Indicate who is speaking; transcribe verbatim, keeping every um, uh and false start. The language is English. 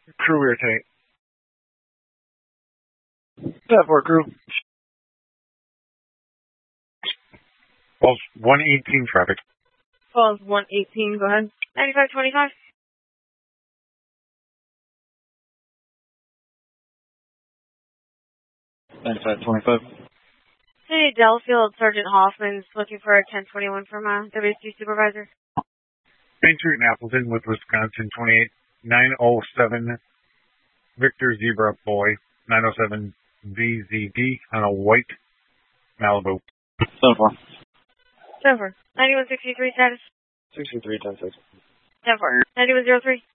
Speaker 1: Crew airtight. That for crew. Falls one eighteen traffic.
Speaker 2: Falls one eighteen, go ahead. ninety-five twenty-five.
Speaker 1: ninety-five twenty-five.
Speaker 2: Hey, Delafield, Sergeant Hoffman's looking for a ten twenty-one from a W C supervisor.
Speaker 1: Main Street in Appleton with Wisconsin, twenty-eight nine oh seven Victor Zebra Boy, nine oh seven V Z D on a white Malibu.
Speaker 3: seven four.
Speaker 2: seven four. ninety-one sixty-three status.
Speaker 3: sixty-three ten six.
Speaker 2: seven four. ninety-one oh three.